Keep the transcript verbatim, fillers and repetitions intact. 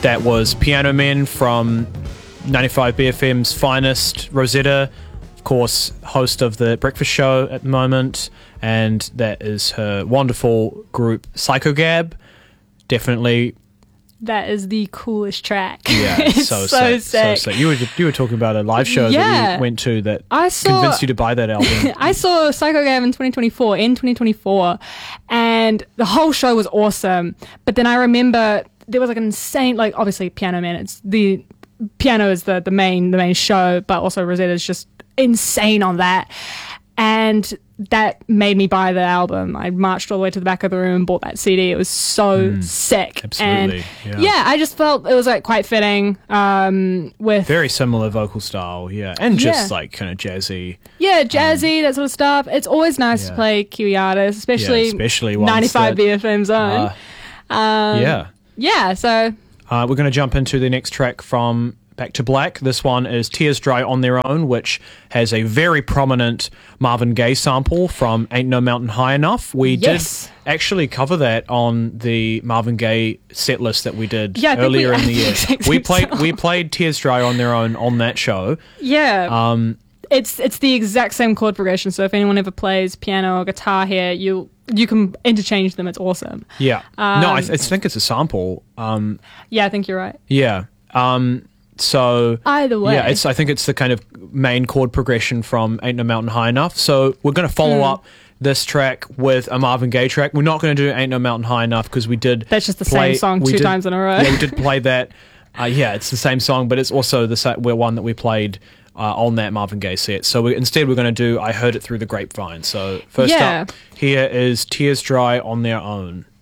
That was Piano Men from ninety-five B F M's finest, Rosetta, of course, host of the Breakfast Show at the moment, and that is her wonderful group Psychogab. Definitely. That is the coolest track. Yeah, it's so, so sick, sick. so sick. You were you were talking about a live show Yeah. that we went to that I saw, convinced you to buy that album. I saw Psychogab in twenty twenty-four, in twenty twenty-four, and the whole show was awesome. But then I remember there was like an insane, like obviously Piano Man, it's the piano is the, the main the main show, but also Rosetta is just insane on that. And that made me buy the album. I marched all the way to the back of the room and bought that C D. It was so mm, sick. Absolutely. And yeah. yeah, I just felt it was like quite fitting um, with very similar vocal style, yeah. And just yeah. like kind of jazzy. Yeah, jazzy, um, that sort of stuff. It's always nice yeah. to play Kiwi artists, especially, yeah, especially ninety-five that, B F M's own. Uh, um, yeah. Yeah, so... Uh, we're going to jump into the next track from Back to Black. This one is Tears Dry on Their Own, which has a very prominent Marvin Gaye sample from Ain't No Mountain High Enough. We yes. did actually cover that on the Marvin Gaye set list that we did yeah, earlier we, in the year. We played we played Tears Dry on Their Own on that show. Yeah. Um, it's it's the exact same chord progression, so if anyone ever plays piano or guitar here, you you can interchange them. It's awesome. Yeah. Um, no, I, th- I think it's a sample. Um, yeah, I think you're right. Yeah. Um, So either way, yeah, it's I think it's the kind of main chord progression from Ain't No Mountain High Enough. So we're going to follow mm. up this track with a Marvin Gaye track. We're not going to do Ain't No Mountain High Enough because we did. That's just the play, same song two did, times in a row. Yeah, we did play that. Uh, yeah, it's the same song, but it's also the sa- one that we played uh, on that Marvin Gaye set. So we, instead, we're going to do I Heard It Through the Grapevine. So first yeah. up here is Tears Dry on Their Own.